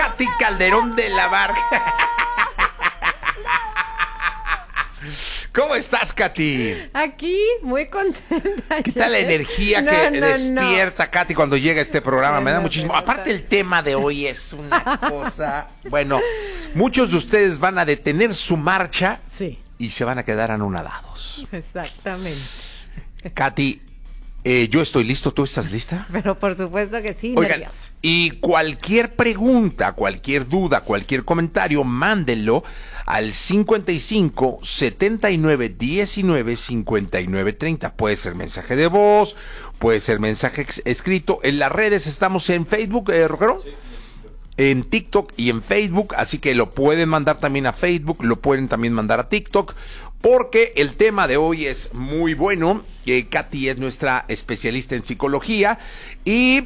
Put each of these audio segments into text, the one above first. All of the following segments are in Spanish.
Katy Calderón de la Barca. ¿Cómo estás, Katy? Aquí, muy contenta. ¿Qué tal la energía que despierta Katy cuando llega a este programa? Me da muchísimo. Aparte, el tema de hoy es una cosa. Bueno, muchos de ustedes van a detener su marcha y se van a quedar anonadados. Exactamente. Katy, yo estoy listo. ¿Tú estás lista? Pero por supuesto que sí, Oigan, nerviosa. y cualquier pregunta, cualquier duda, cualquier comentario, mándenlo al 55 79 19 59 30. Puede ser mensaje de voz, puede ser mensaje escrito. En las redes estamos en Facebook, ¿Rogero? Sí. En TikTok y en Facebook, así que lo pueden mandar también a Facebook, lo pueden también mandar a TikTok, porque el tema de hoy es muy bueno. Katy es nuestra especialista en psicología y...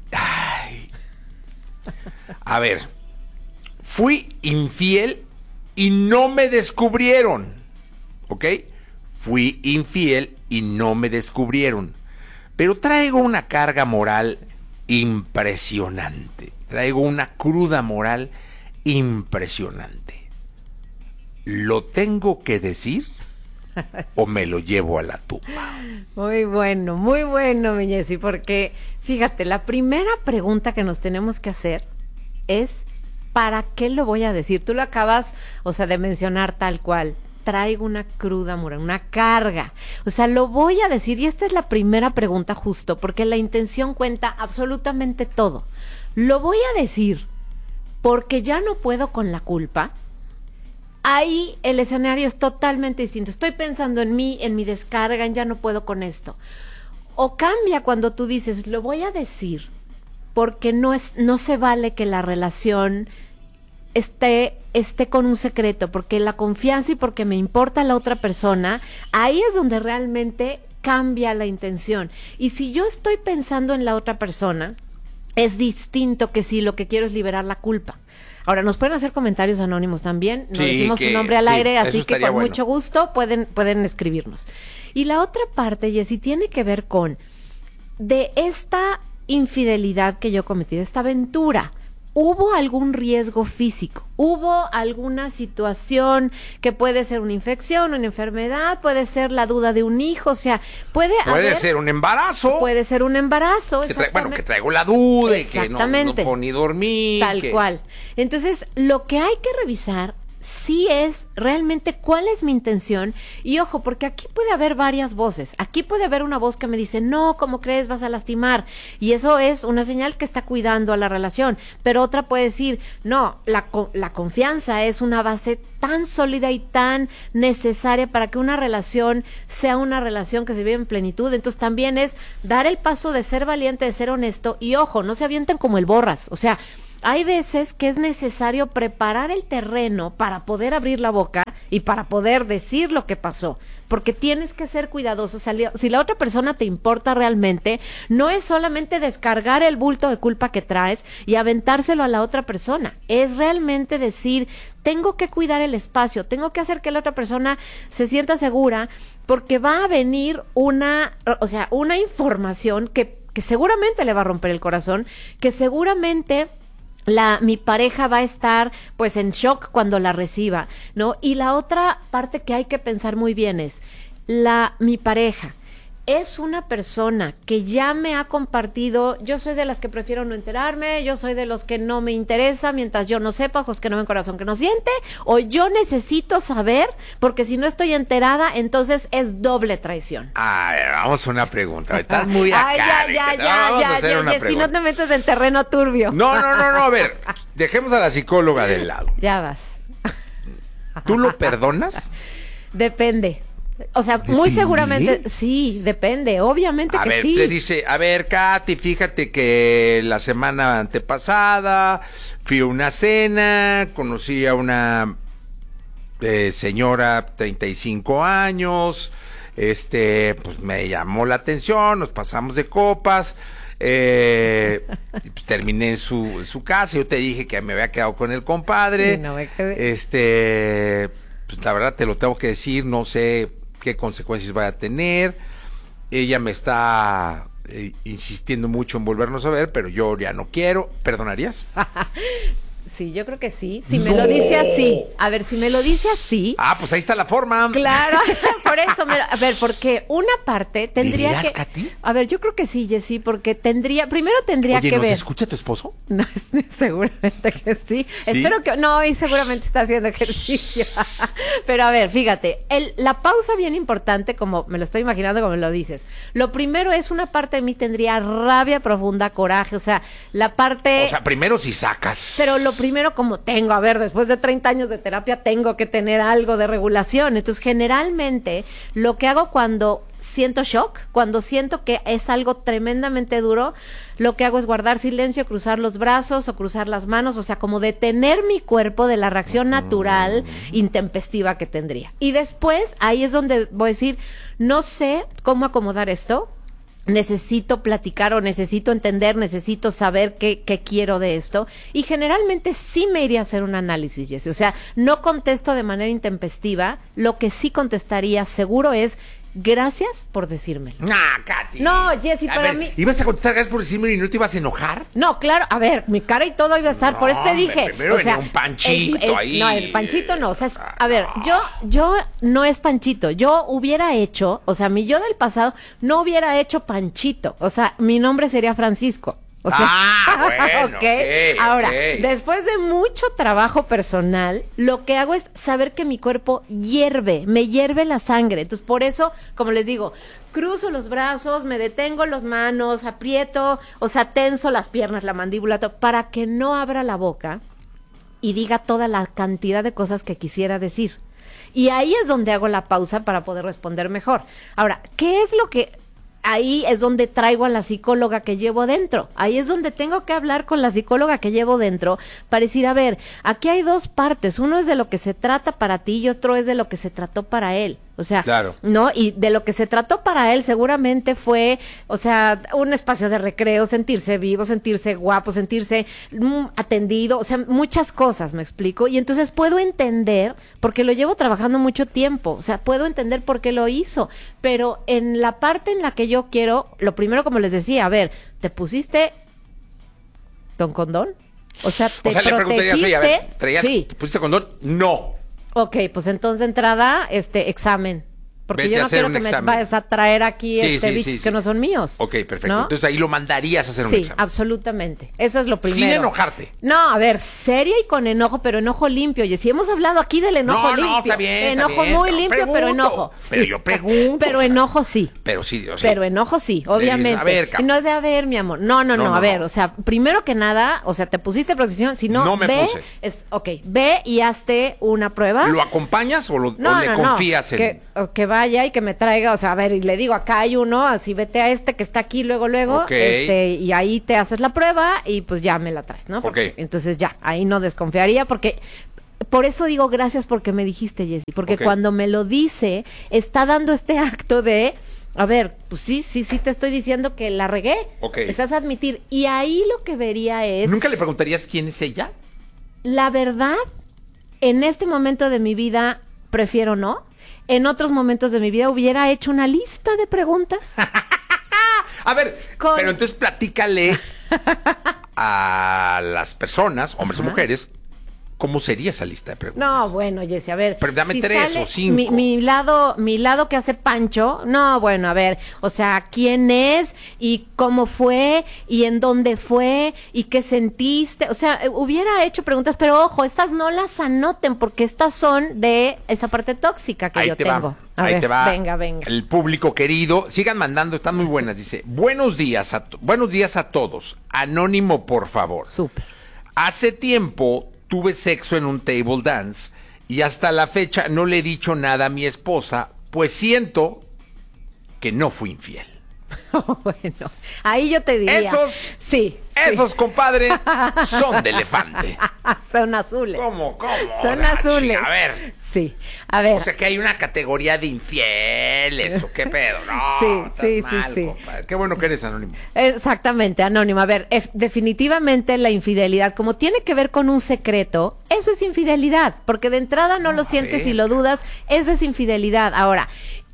a ver, fui infiel y no me descubrieron, ¿ok? Fui infiel y no me descubrieron, pero traigo una carga moral impresionante, traigo una cruda moral impresionante. ¿Lo tengo que decir o me lo llevo a la tumba? Muy bueno, mi Jessy, porque fíjate, la primera pregunta que nos tenemos que hacer es ¿para qué lo voy a decir? Tú lo acabas, de mencionar tal cual. Traigo una cruda moral, una carga. Lo voy a decir, y esta es la primera pregunta justo, porque la intención cuenta absolutamente todo. Lo voy a decir porque ya no puedo con la culpa. Ahí el escenario es totalmente distinto. Estoy pensando en mí, en mi descarga, en ya no puedo con esto. O cambia cuando tú dices, lo voy a decir porque no se vale que la relación esté con un secreto, porque la confianza y porque me importa la otra persona, ahí es donde realmente cambia la intención. Y si yo estoy pensando en la otra persona, es distinto que si lo que quiero es liberar la culpa. Ahora, nos pueden hacer comentarios anónimos también, no decimos su nombre al aire, así que con mucho gusto pueden escribirnos. Y la otra parte, Jessy, tiene que ver con de esta infidelidad que yo cometí, de esta aventura. ¿Hubo algún riesgo físico? ¿Hubo alguna situación que puede ser una infección, una enfermedad? ¿Puede ser la duda de un hijo? Puede ser un embarazo. Puede ser un embarazo. Que traigo la duda y que no puedo ni dormir. Tal cual. Entonces, lo que hay que revisar sí es realmente cuál es mi intención. Y ojo, porque aquí puede haber varias voces. Aquí puede haber una voz que me dice, no, ¿cómo crees? Vas a lastimar. Y eso es una señal que está cuidando a la relación. Pero otra puede decir, no, la confianza es una base tan sólida y tan necesaria para que una relación sea una relación que se vive en plenitud. Entonces también es dar el paso de ser valiente, de ser honesto. Y ojo, no se avienten como el borras. Hay veces que es necesario preparar el terreno para poder abrir la boca y para poder decir lo que pasó, porque tienes que ser cuidadoso. Si la otra persona te importa realmente, no es solamente descargar el bulto de culpa que traes y aventárselo a la otra persona, es realmente decir, tengo que cuidar el espacio, tengo que hacer que la otra persona se sienta segura, porque va a venir una información que seguramente le va a romper el corazón, que seguramente mi pareja va a estar en shock cuando la reciba, ¿no? Y la otra parte que hay que pensar muy bien es, mi pareja es una persona que ya me ha compartido. Yo soy de las que prefiero no enterarme, yo soy de los que no me interesa mientras yo no sepa, ojos que no ven, corazón que no siente, o yo necesito saber, porque si no estoy enterada, entonces es doble traición. A ver, vamos a una pregunta. Estás muy acá. Ya, si no te metes en terreno turbio. No, a ver, dejemos a la psicóloga del lado. Ya vas. ¿Tú lo perdonas? Depende. Muy seguramente, sí, depende, obviamente que sí. Te dice, a ver, Katy, fíjate que la semana antepasada fui a una cena, conocí a una señora, 35 años, pues me llamó la atención, nos pasamos de copas, pues terminé en su casa, yo te dije que me había quedado con el compadre, sí, no me quedé. Pues la verdad te lo tengo que decir, no sé qué consecuencias vaya a tener. Ella me está insistiendo mucho en volvernos a ver, pero yo ya no quiero. ¿Perdonarías? Sí, yo creo que sí. Si me lo dice así. A ver, si me lo dice así. Ah, pues ahí está la forma. Claro, por eso. A ver, porque una parte tendría ¿De veras, que... Katy? A ver, yo creo que sí, Jessy, porque primero tendría Oye, que ¿nos ver. escucha tu esposo? No, seguramente que sí. Espero que no, y seguramente está haciendo ejercicio. Pero a ver, fíjate, la pausa bien importante, como me lo estoy imaginando, como me lo dices. Lo primero es una parte de mí tendría rabia profunda, coraje, o sea, la parte... O sea, primero si sacas. Pero lo primero como tengo, a ver, después de 30 años de terapia tengo que tener algo de regulación. Entonces, generalmente, lo que hago cuando siento shock, cuando siento que es algo tremendamente duro, lo que hago es guardar silencio, cruzar los brazos o cruzar las manos, o sea, como detener mi cuerpo de la reacción natural intempestiva que tendría. Y después, ahí es donde voy a decir, no sé cómo acomodar esto, necesito platicar o necesito entender, necesito saber qué quiero de esto. Y generalmente sí me iría a hacer un análisis, Jessy. O sea, no contesto de manera intempestiva. Lo que sí contestaría seguro es gracias por decírmelo. Katy. No, Jessy, para mí... ¿Ibas a contestar gracias por decirme y no te ibas a enojar? No, claro, a ver, mi cara y todo iba a estar, por eso te dije. Primero o sea, venía un panchito ahí. No, el panchito no, o sea, a ver, yo no es panchito, yo hubiera hecho, o sea, mi yo del pasado no hubiera hecho panchito, o sea, mi nombre sería Francisco. O sea, bueno, okay. Ahora, okay. Después de mucho trabajo personal, lo que hago es saber que mi cuerpo me hierve la sangre. Entonces, por eso, como les digo, cruzo los brazos, me detengo las manos, aprieto, o sea, tenso las piernas, la mandíbula, para que no abra la boca y diga toda la cantidad de cosas que quisiera decir. Y ahí es donde hago la pausa para poder responder mejor. Ahora, ¿qué es lo que...? Ahí es donde traigo a la psicóloga que llevo dentro. Ahí es donde tengo que hablar con la psicóloga que llevo dentro para decir, a ver, aquí hay dos partes. Uno es de lo que se trata para ti y otro es de lo que se trató para él. O sea, claro. ¿no? Y de lo que se trató para él seguramente fue, o sea, un espacio de recreo, sentirse vivo, sentirse guapo, sentirse atendido, o sea, muchas cosas, ¿me explico? Y entonces puedo entender, porque lo llevo trabajando mucho tiempo, o sea, puedo entender por qué lo hizo, pero en la parte en la que yo quiero, lo primero, como les decía, a ver, ¿te pusiste don condón? O sea, ¿te le preguntarías, oye, a ver, Sí. ¿te pusiste condón? No. Ok, pues entonces de entrada, examen. Porque Vete yo no a hacer quiero un que me examen. vayas a traer aquí bichos sí. que no son míos. Ok, perfecto. ¿no? Entonces ahí lo mandarías a hacer un Sí, examen. absolutamente. Eso es lo primero. Sin enojarte. No, a ver, seria y con enojo, pero enojo limpio. Y si hemos hablado aquí del enojo limpio. No, está bien. Enojo muy limpio, pero enojo. Pero Sí. yo pregunto. Pero enojo sí. Pero sí, o sea. Pero enojo sí, obviamente. A ver, y no es de a ver, mi amor. No, a ver, o sea, primero que nada, o sea, te pusiste protección, si no, No me ve, puse. Ve y hazte una prueba. ¿Lo acompañas o le confías en...? Que vaya y que me traiga, o sea, a ver, y le digo, acá hay uno, así vete a que está aquí luego, Ok. y ahí te haces la prueba y pues ya me la traes, ¿no? Porque, entonces ya, ahí no desconfiaría porque... Por eso digo gracias porque me dijiste, Jessy, porque cuando me lo dice, está dando este acto de... A ver, pues sí, te estoy diciendo que la regué. Estás a admitir. Y ahí lo que vería es... ¿Nunca le preguntarías quién es ella? La verdad, en este momento de mi vida, prefiero no. En otros momentos de mi vida hubiera hecho una lista de preguntas. A ver, pero entonces platícale a las personas, hombres o mujeres, ¿cómo sería esa lista de preguntas? No, bueno, Jessy, a ver. Pero dame 3 o 5. Mi lado que hace Pancho, no, bueno, a ver, o sea, ¿quién es? ¿Y cómo fue? ¿Y en dónde fue? ¿Y qué sentiste? O sea, hubiera hecho preguntas, pero ojo, estas no las anoten porque estas son de esa parte tóxica que yo tengo. Ahí te va. Venga. El público querido, sigan mandando, están muy buenas. Dice, buenos días a todos. Anónimo, por favor. Súper. Hace tiempo tuve sexo en un table dance y hasta la fecha no le he dicho nada a mi esposa, pues siento que no fui infiel. Bueno, ahí yo te diría. Esos, compadre, son de elefante. Son azules. ¿Cómo? Son azules. A ver. Sí, a ver. O sea que hay una categoría de infieles, ¿o qué pedo? No, sí. compadre. Qué bueno que eres anónimo. Exactamente, anónimo. A ver, definitivamente la infidelidad, como tiene que ver con un secreto, eso es infidelidad, porque de entrada no lo sientes y lo dudas, eso es infidelidad. Ahora,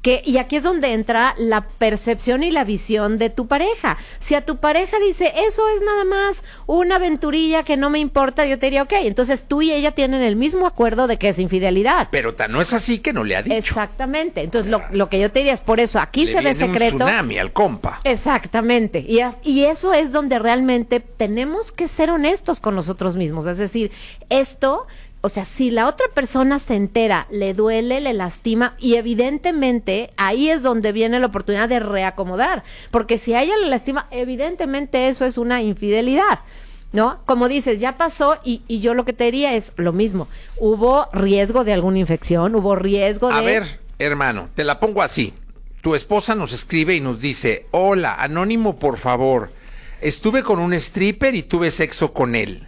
y aquí es donde entra la percepción y la visión de tu pareja. Si a tu pareja dice, eso es nada más una aventurilla que no me importa, yo te diría, ok, entonces tú y ella tienen el mismo acuerdo de que es infidelidad. Pero no es así que no le ha dicho. Exactamente. Entonces lo que yo te diría es, por eso aquí se ve secreto. Un tsunami al compa. Exactamente. Y eso es donde realmente tenemos que ser honestos con nosotros mismos. Es decir, esto... O sea, si la otra persona se entera, le duele, le lastima, y evidentemente ahí es donde viene la oportunidad de reacomodar, porque si a ella le lastima, evidentemente eso es una infidelidad, ¿no? Como dices, ya pasó, y yo lo que te diría es lo mismo. ¿Hubo riesgo de alguna infección? ¿Hubo riesgo de...? A ver, hermano, te la pongo así. Tu esposa nos escribe y nos dice, hola, anónimo, por favor. Estuve con un stripper y tuve sexo con él.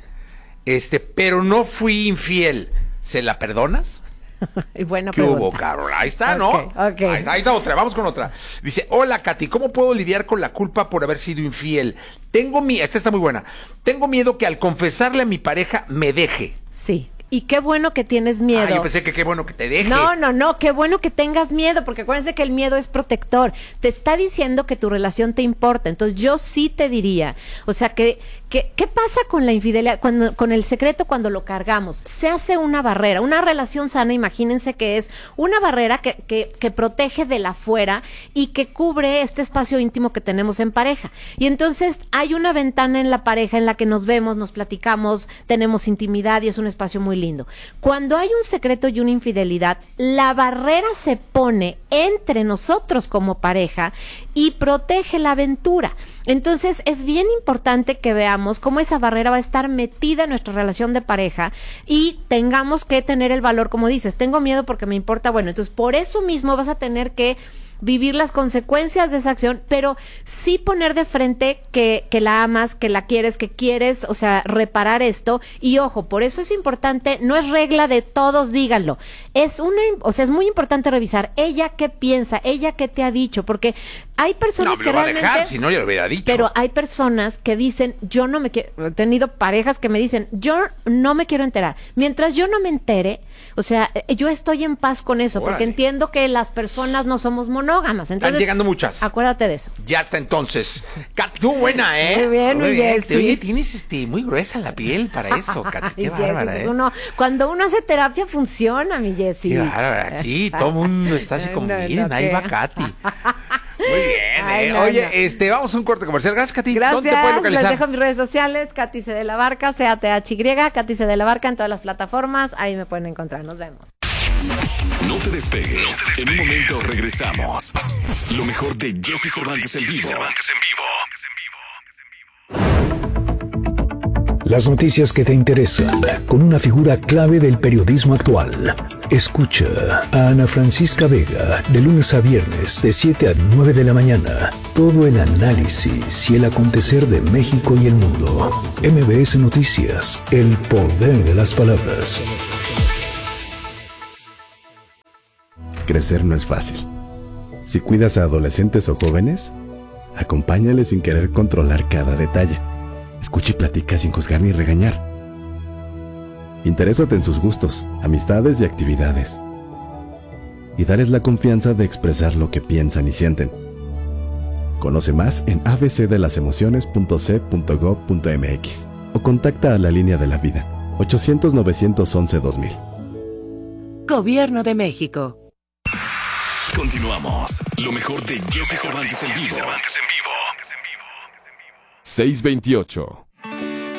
Pero no fui infiel. ¿Se la perdonas? Buena ¿Qué pregunta. hubo, Carol? Ahí está, ¿no? Okay. Ahí está otra, vamos con otra. Dice, hola, Katy, ¿cómo puedo lidiar con la culpa por haber sido infiel? Esta está muy buena. Tengo miedo que al confesarle a mi pareja me deje. Sí. Y qué bueno que tienes miedo. Yo pensé que qué bueno que te deje. No, qué bueno que tengas miedo, porque acuérdense que el miedo es protector. Te está diciendo que tu relación te importa. Entonces yo sí te diría, o sea, ¿qué pasa con la infidelidad? Con el secreto cuando lo cargamos, se hace una barrera. Una relación sana, imagínense que es una barrera que protege de la afuera y que cubre este espacio íntimo que tenemos en pareja. Y entonces hay una ventana en la pareja en la que nos vemos, nos platicamos, tenemos intimidad y es un espacio muy lindo. Cuando hay un secreto y una infidelidad, la barrera se pone entre nosotros como pareja y protege la aventura. Entonces es bien importante que veamos cómo esa barrera va a estar metida en nuestra relación de pareja y tengamos que tener el valor, como dices, tengo miedo porque me importa, bueno, entonces por eso mismo vas a tener que vivir las consecuencias de esa acción, pero sí poner de frente que la amas, que la quieres, que quieres, o sea, reparar esto. Y ojo, por eso es importante, no es regla de todos, díganlo. Es muy importante revisar ella qué piensa, ella qué te ha dicho, porque hay personas que realmente... No, me lo va a dejar, si no, ya lo hubiera dicho. Pero hay personas que dicen, yo no me quiero... He tenido parejas que me dicen, yo no me quiero enterar. Mientras yo no me entere, o sea, yo estoy en paz con eso, porque entiendo que las personas no somos monógamas. Entonces, están llegando muchas. Acuérdate de eso. Ya está entonces. Katy, tú buena, ¿eh? Muy bien, muy bien. Oye, tienes muy gruesa la piel para eso, Katy. Qué bárbara, pues cuando uno hace terapia funciona, mi Jessy. Qué bárbara. Aquí todo el mundo está así como, miren, ahí va Katy. Muy bien, Oye, vamos a un corte comercial. Gracias, Katy. Gracias. ¿Dónde te puedes localizar? Les dejo mis redes sociales, Katy C. de la Barca, CATHY, Katy C. de la Barca en todas las plataformas. Ahí me pueden encontrar. Nos vemos. No te despegues. En un momento regresamos. Lo mejor de Jessy Cervantes en vivo. Las noticias que te interesan, con una figura clave del periodismo actual. Escucha a Ana Francisca Vega de lunes a viernes de 7 a 9 de la mañana. Todo el análisis y el acontecer de México y el mundo. MBS Noticias, el poder de las palabras. Crecer no es fácil. Si cuidas a adolescentes o jóvenes, acompáñales sin querer controlar cada detalle. Escucha y platica sin juzgar ni regañar. Interésate en sus gustos, amistades y actividades. Y dales la confianza de expresar lo que piensan y sienten. Conoce más en abcdelasemociones.c.gov.mx o contacta a la Línea de la Vida, 800-911-2000. Gobierno de México. Continuamos. Lo mejor de Jessy Cervantes en vivo. 628.